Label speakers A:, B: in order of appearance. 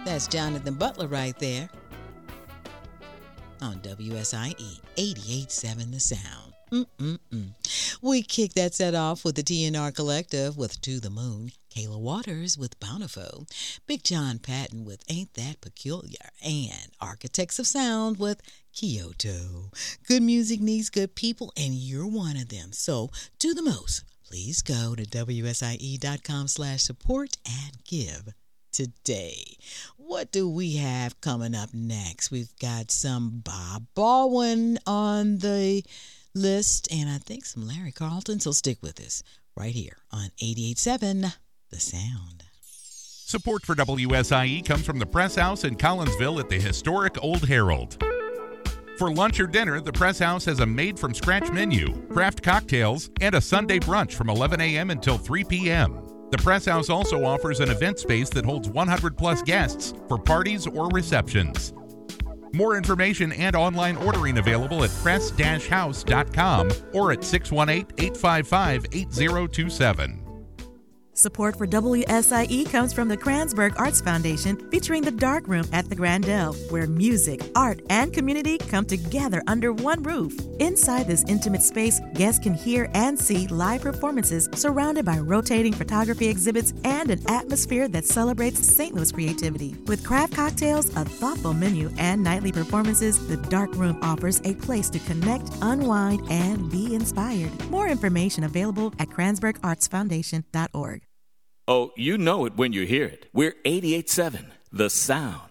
A: That's Jonathan Butler right there on WSIE 88.7 The Sound. We kicked that set off with the TNR Collective with To the Moon, Kayla Waters with Bountiful, Big John Patton with Ain't That Peculiar, and Architects of Sound with Kyoto. Good music needs good people, and you're one of them. So do the most. Please go to WSIE.com/support and give today. What do we have coming up next? We've got some Bob Baldwin on the list, and I think some Larry Carlton, so stick with us right here on 88.7 The Sound.
B: Support for WSIE comes from the Press House in Collinsville at the historic Old Herald. For lunch or dinner, the Press House has a made-from-scratch menu, craft cocktails, and a Sunday brunch from 11 a.m. until 3 p.m. The Press House also offers an event space that holds 100-plus guests for parties or receptions. More information and online ordering available at press-house.com or at 618-855-8027.
C: Support for WSIE comes from the Kranzberg Arts Foundation, featuring the Dark Room at the Grandel, where music, art, and community come together under one roof. Inside this intimate space, guests can hear and see live performances surrounded by rotating photography exhibits and an atmosphere that celebrates St. Louis creativity. With craft cocktails, a thoughtful menu, and nightly performances, the Dark Room offers a place to connect, unwind, and be inspired. More information available at KranzbergArtsFoundation.org.
D: Oh, you know it when you hear it. We're 88.7, The Sound.